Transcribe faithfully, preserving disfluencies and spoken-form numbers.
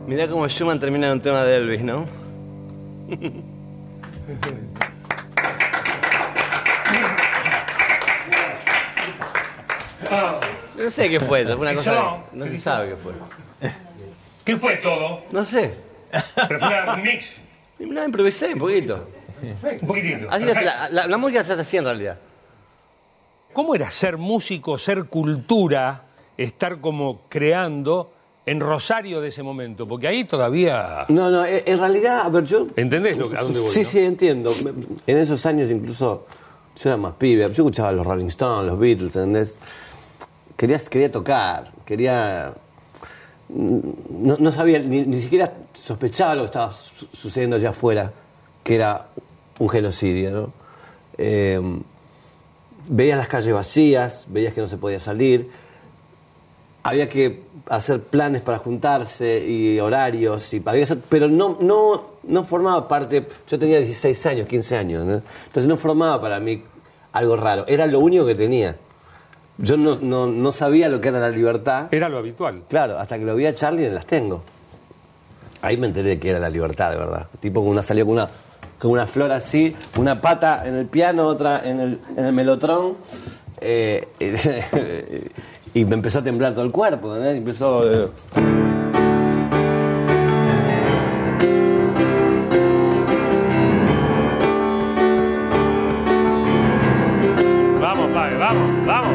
Mirá cómo Schumann termina en un tema de Elvis, ¿no? No sé qué fue, fue una cosa que no se sabe qué fue. ¿Qué fue todo? No sé. Pero fue un mix. No, improvisé un poquito. Un poquitito. Así es, la, la, la música se hace así en realidad. ¿Cómo era ser músico, ser cultura, estar como creando en Rosario de ese momento? Porque ahí todavía... No, no, en realidad, a ver, yo... ¿Entendés lo, a dónde voy? Sí, ¿no? sí, entiendo. En esos años incluso yo era más pibe. Yo escuchaba los Rolling Stones, los Beatles, ¿entendés? Quería, quería tocar, quería... No, no sabía, ni, ni siquiera sospechaba lo que estaba su sucediendo allá afuera, que era un genocidio, ¿no? Eh, veías las calles vacías, veías que no se podía salir, había que hacer planes para juntarse y horarios, y había que hacer, pero no, no, no formaba parte. Yo tenía dieciséis años, quince años, ¿no? Entonces no formaba para mí algo raro, era lo único que tenía. Yo no, no, no sabía lo que era la libertad. Era lo habitual. Claro, hasta que lo vi a Charlie en Las Tengo. Ahí me enteré de que era la libertad, de verdad. Tipo con una salió con una, con una flor así, una pata en el piano, otra en el, en el melotrón. Eh, y me empezó a temblar todo el cuerpo, ¿no? Y empezó... Eh,